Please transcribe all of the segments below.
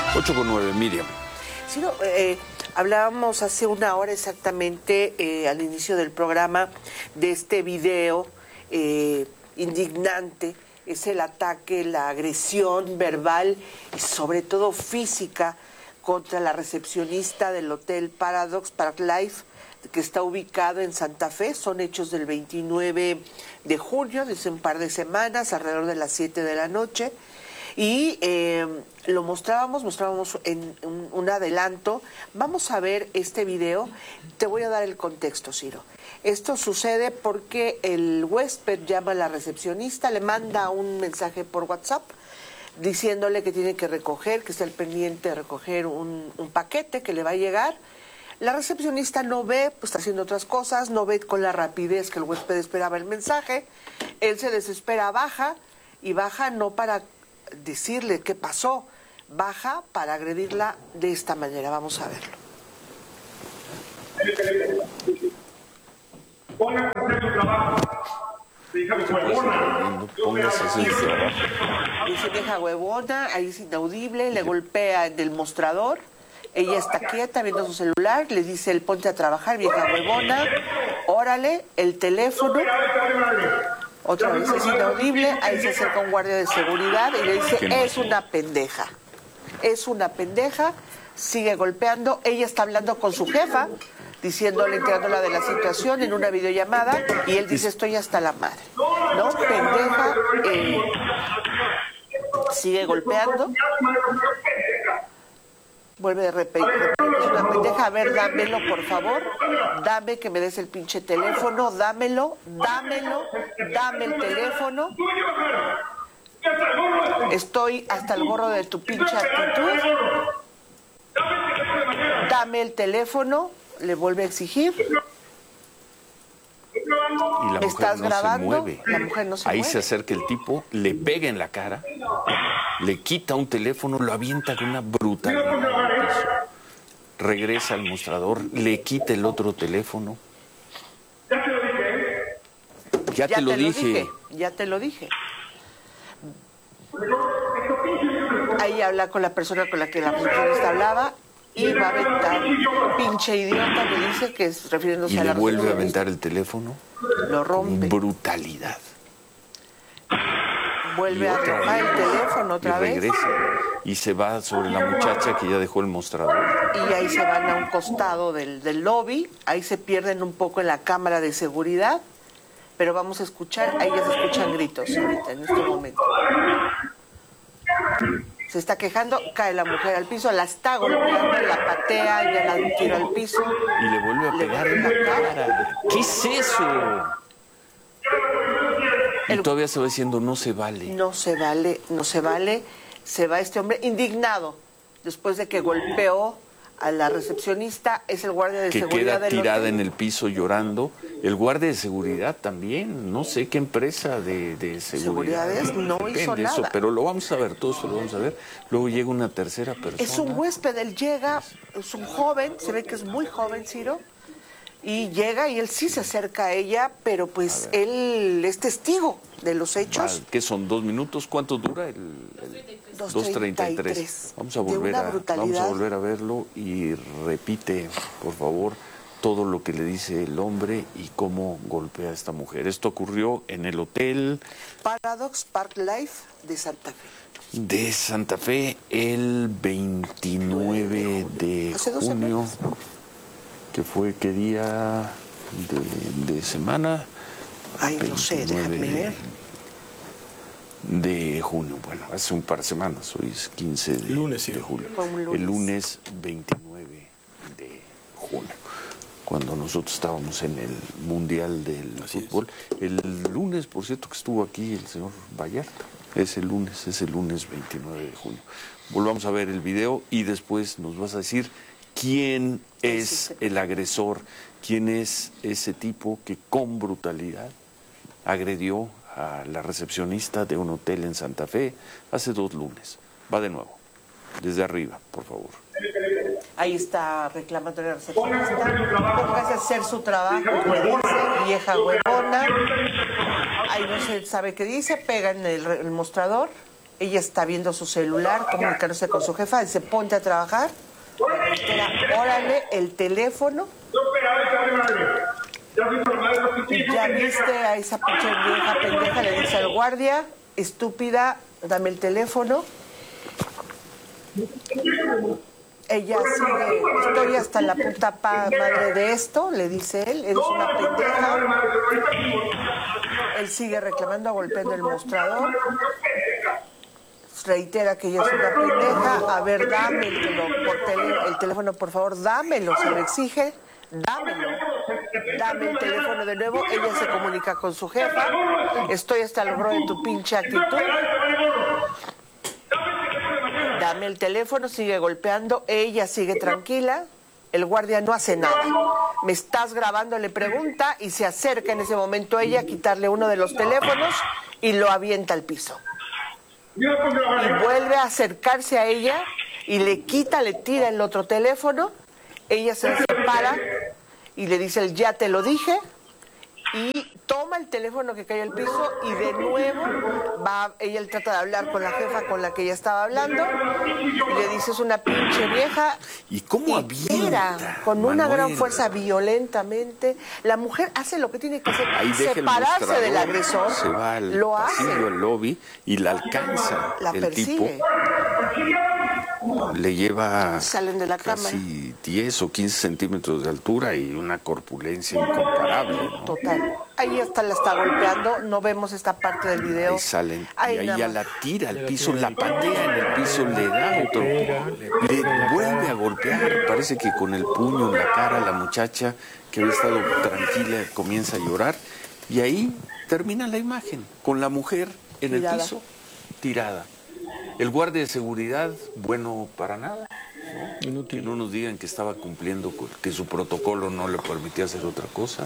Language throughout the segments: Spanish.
8:09, Miriam. Sí, no, hablábamos hace una hora exactamente al inicio del programa de este video indignante. Es el ataque, la agresión verbal y sobre todo física contra la recepcionista del Hotel Paradox Park Life, que está ubicado en Santa Fe. Son hechos del 29 de junio, desde un par de semanas, alrededor de las 7 de la noche. Y lo mostrábamos en un adelanto. Vamos a ver este video. Te voy a dar el contexto, Ciro. Esto sucede porque el huésped llama a la recepcionista, le manda un mensaje por WhatsApp diciéndole que tiene que recoger, que está al pendiente de recoger un paquete que le va a llegar. La recepcionista no ve, pues está haciendo otras cosas, no ve con la rapidez que el huésped esperaba el mensaje. Él se desespera, baja no para decirle qué pasó, baja para agredirla de esta manera. Vamos a verlo. Póngase a hacer su trabajo. Vieja huevona. Póngase a hacer su trabajo. Dice vieja huevona, ahí es inaudible, le golpea en el mostrador. Ella está quieta viendo su celular, le dice el ponte a trabajar, vieja huevona. Órale, el teléfono. Otra vez es inaudible, ahí se acerca un guardia de seguridad y le dice, es una pendeja. Es una pendeja, sigue golpeando. Ella está hablando con su jefa, diciéndole, enterándola de la situación en una videollamada, y él dice, estoy hasta la madre. ¿No? Pendeja, sigue golpeando. Vuelve a repetir, es una pendeja, a ver, dámelo, por favor. Dame que me des el pinche teléfono, dámelo, dame el teléfono. Estoy hasta el gorro de tu pinche actitud. Dame el teléfono. Le vuelve a exigir. Y la mujer ¿Estás no grabando? se mueve. La mujer no se Ahí mueve. se acerca el tipo, le pega en la cara, le quita un teléfono, lo avienta con una brutalidad al piso. Regresa al mostrador, le quita el otro teléfono. Ya te lo dije. Ya te lo dije. Ahí habla con la persona con la que la recepcionista hablaba y va a aventar, pinche idiota, le dice, que es refiriéndose Y a la le vuelve a recepcionista. aventar el teléfono. Lo rompe. Brutalidad. Vuelve a otra arrojar el vez, teléfono otra y vez. regresa. Y se va sobre la muchacha que ya dejó el mostrador. Y ahí se van a un costado del lobby. Ahí se pierden un poco en la cámara de seguridad. Pero vamos a escuchar, ahí ya se escuchan gritos ahorita, en este momento. Se está quejando, cae la mujer al piso, la está golpeando, la patea, ya la tira al piso. Y le vuelve a pegar en la cara. ¿Qué es eso? Y todavía se va diciendo, no se vale. No se vale, no se vale. Se va este hombre indignado después de que golpeó a la recepcionista. Es el guardia de Que seguridad queda del tirada hotel. en el piso llorando. El guardia de seguridad también. No sé qué empresa de seguridad. Seguridades no hizo Depende eso, nada. pero lo vamos a ver, todo eso lo vamos a ver. Luego llega una tercera persona. Es un huésped, él llega, es un joven, se ve que es muy joven, Ciro, y llega y él sí se acerca a ella, pero pues él es testigo de los hechos. ¿Qué son? 2 minutos? ¿Cuánto dura el 2:33? Vamos a volver a verlo y repite, por favor, todo lo que le dice el hombre y cómo golpea a esta mujer. Esto ocurrió en el hotel Paradox Park Life de Santa Fe. De Santa Fe el 29 de Hace 2 junio, semanas. que fue qué día de semana. Ay, no sé, déjame ver. De junio, bueno, hace un par de semanas, hoy es 15 de julio. Fue un lunes. El lunes 29 de junio, cuando nosotros estábamos en el Mundial del Fútbol. El lunes, por cierto, que estuvo aquí el señor Vallarta. Es el lunes 29 de junio. Volvamos a ver el video y después nos vas a decir quién es el agresor, quién es ese tipo que con brutalidad agredió a la recepcionista de un hotel en Santa Fe hace 2 lunes. Va de nuevo, desde arriba, por favor. Ahí está reclamando la recepcionista. Póngase a hacer su trabajo, le dice, vieja huevona. Ahí no se sabe qué dice, pega en el mostrador. Ella está viendo su celular, comunicándose con su jefa, dice, ponte a trabajar. La reitera, órale, el teléfono. Ya viste a esa pinche vieja pendeja, le dice al guardia, estúpida, dame el teléfono. Ella sigue, estoy hasta la puta madre de esto, le dice él, eres una pendeja. Él sigue reclamando, golpeando el mostrador. Reitera que ella es una pendeja. A ver, dámelo el teléfono, por favor, dámelo, se le exige. Dámelo. Dame el teléfono de nuevo. Ella se comunica con su jefa. Estoy hasta el bro de tu pinche actitud. Dame el teléfono, sigue golpeando. Ella sigue tranquila. El guardia no hace nada. ¿Me estás grabando?, le pregunta, y se acerca en ese momento ella a quitarle uno de los teléfonos y lo avienta al piso. Y vuelve a acercarse a ella y le quita, le tira el otro teléfono. Ella se separa y le dice el ya te lo dije, y toma el teléfono que cae al piso y de nuevo va, ella trata de hablar con la jefa con la que ella estaba hablando y le dice, es una pinche vieja. ¿Y cómo avienta, con una gran fuerza, violentamente? La mujer hace lo que tiene que hacer, separarse del agresor, se va al lo pasillo, hace, al lobby, y la alcanza. la el persigue. Tipo le lleva Salen de la casi 10 o 15 centímetros de altura y una corpulencia incomparable, ¿no? Total. Ahí hasta la está golpeando, no vemos esta parte del video. Ahí salen, Ahí y ahí nada ya más. la tira al piso, la patea en el piso, le da otro, le vuelve a golpear. Parece que con el puño en la cara la muchacha, que había estado tranquila, comienza a llorar, y ahí termina la imagen, con la mujer en el piso, tirada. El guardia de seguridad, bueno, para nada, ¿no? Inútil. Que no nos digan que estaba cumpliendo, que su protocolo no le permitía hacer otra cosa.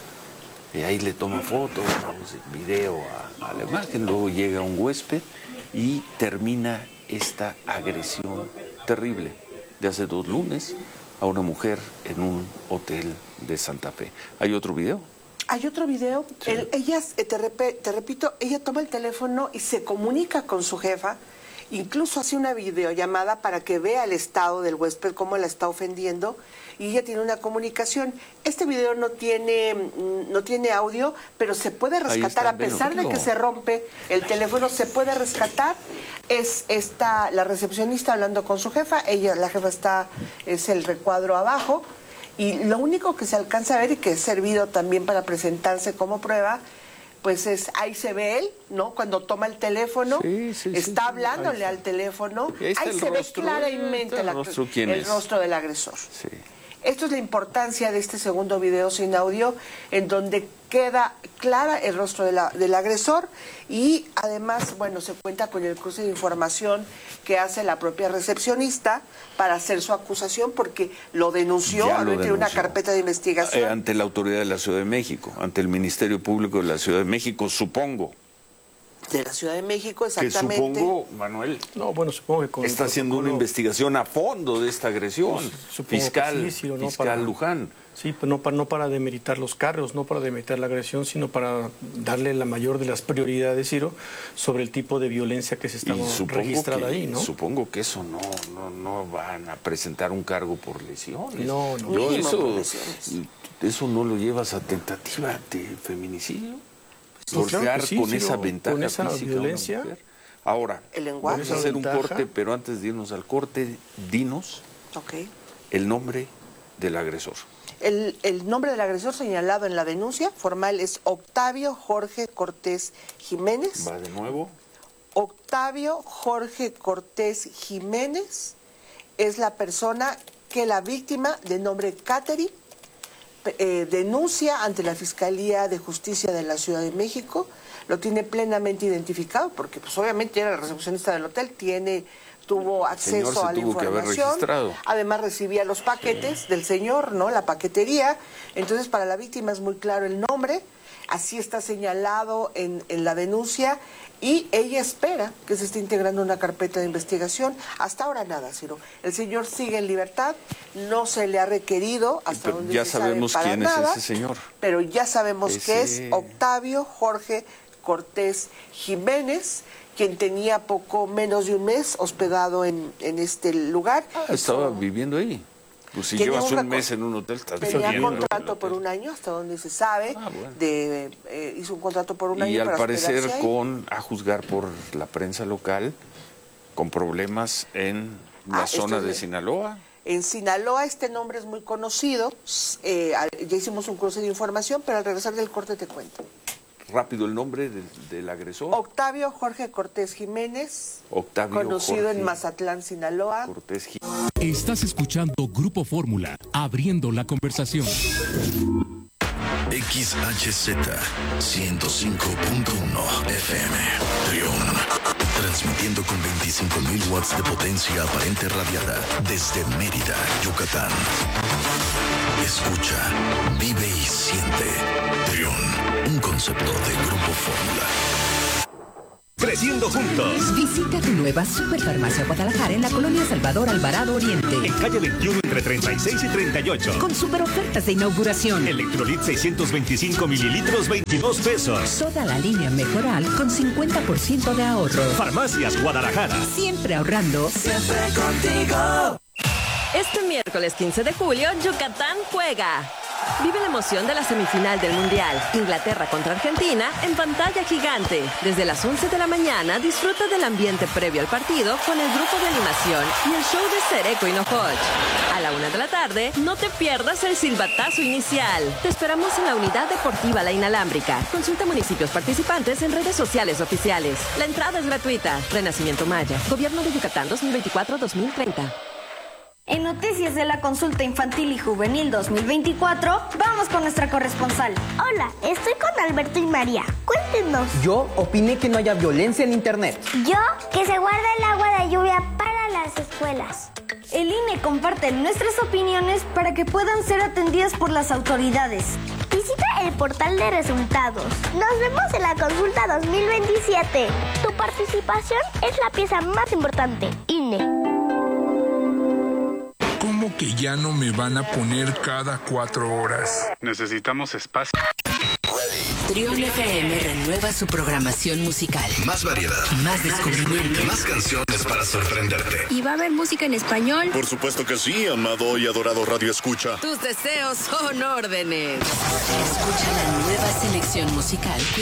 Y ahí le toma fotos, video a la imagen. Luego llega un huésped y termina esta agresión terrible de hace 2 lunes a una mujer en un hotel de Santa Fe. ¿Hay otro video? Hay otro video. Sí. Ella, te repito, ella toma el teléfono y se comunica con su jefa. Incluso hace una videollamada para que vea el estado del huésped, cómo la está ofendiendo, y ella tiene una comunicación. Este video no tiene audio, pero se puede rescatar, a pesar de que se rompe el teléfono, se puede rescatar. Es la recepcionista hablando con su jefa, la jefa es el recuadro abajo, y lo único que se alcanza a ver y que es servido también para presentarse como prueba, pues ahí se ve él, ¿no? Cuando toma el teléfono, está hablándole al teléfono, ahí se ve claramente el rostro del agresor. Sí. Esto es la importancia de este segundo video sin audio, en donde queda clara el rostro del agresor, y además, bueno, se cuenta con el cruce de información que hace la propia recepcionista para hacer su acusación, porque lo denunció, tiene una carpeta de investigación. Ante la autoridad de la Ciudad de México, ante el Ministerio Público de la Ciudad de México, supongo. De la Ciudad de México, exactamente. Que supongo, Manuel, supongo que está haciendo una investigación a fondo de esta agresión. Fiscal Luján. Sí, pues no para demeritar los cargos, no para demeritar la agresión, sino para darle la mayor de las prioridades, Ciro, sobre el tipo de violencia que se está registrada ahí, ¿no? Supongo que eso no van a presentar un cargo por lesiones. No. Eso no lo llevas a tentativa de feminicidio. Golpear con esa ventaja, con esa física, violencia. Ahora, vamos a hacer un corte, pero antes de irnos al corte, dinos el nombre del agresor. El nombre del agresor señalado en la denuncia formal es Octavio Jorge Cortés Jiménez. ¿Va de nuevo? Octavio Jorge Cortés Jiménez es la persona que la víctima, de nombre Catherine, denuncia ante la Fiscalía de Justicia de la Ciudad de México. Lo tiene plenamente identificado porque pues obviamente era el recepcionista del hotel, tuvo acceso a la información, además recibía los paquetes del señor, ¿no? La paquetería. Entonces para la víctima es muy claro el nombre, así está señalado en la denuncia, y ella espera que se esté integrando una carpeta de investigación. Hasta ahora nada, Ciro. El señor sigue en libertad, no se le ha requerido hasta donde ya sabemos quién es ese señor. Pero ya sabemos que es Octavio Jorge Cortés Jiménez, quien tenía poco menos de un mes hospedado en este lugar. Estaba viviendo ahí. Pues si llevas un mes en un hotel, estás viviendo. Tenía contrato por un año, hasta donde se sabe. Bueno. Hizo un contrato por un año. Y al parecer, a juzgar por la prensa local, con problemas en la zona de Sinaloa. En Sinaloa este nombre es muy conocido. Ya hicimos un cruce de información, pero al regresar del corte te cuento. Rápido el nombre del agresor. Octavio Jorge Cortés Jiménez, conocido en Mazatlán, Sinaloa. Cortés Jiménez. Estás escuchando Grupo Fórmula, abriendo la conversación. XHZ 105.1 FM, Trión. Transmitiendo con 25.000 watts de potencia aparente radiada desde Mérida, Yucatán. Escucha, vive y siente. Trión, un concepto de Grupo Fórmula. Creciendo juntos. Visita tu nueva Superfarmacia Guadalajara en la colonia Salvador Alvarado Oriente. En calle 21 entre 36 y 38. Con super ofertas de inauguración. Electrolit 625 mililitros, 22 pesos. Toda la línea Mejoral con 50% de ahorro. Farmacias Guadalajara. Siempre ahorrando. Siempre contigo. Este miércoles 15 de julio, Yucatán juega. Vive la emoción de la semifinal del Mundial. Inglaterra contra Argentina en pantalla gigante. Desde las 11 de la mañana disfruta del ambiente previo al partido con el grupo de animación y el show de Cereco y Nojoch. A la 1 de la tarde, no te pierdas el silbatazo inicial. Te esperamos en la Unidad Deportiva La Inalámbrica. Consulta municipios participantes en redes sociales oficiales. La entrada es gratuita. Renacimiento Maya. Gobierno de Yucatán 2024-2030. En Noticias de la Consulta Infantil y Juvenil 2024, vamos con nuestra corresponsal. Hola, estoy con Alberto y María. Cuéntenos. Yo opiné que no haya violencia en Internet. Yo, que se guarda el agua de lluvia para las escuelas. El INE comparte nuestras opiniones para que puedan ser atendidas por las autoridades. Visita el portal de resultados. Nos vemos en la consulta 2027. Tu participación es la pieza más importante. INE. ¿Cómo que ya no me van a poner cada 4 horas? Necesitamos espacio. Trión FM renueva su programación musical. Más variedad. Más descubrimiento. Más canciones para sorprenderte. ¿Y va a haber música en español? Por supuesto que sí, amado y adorado Radio Escucha. Tus deseos son órdenes. Escucha la nueva selección musical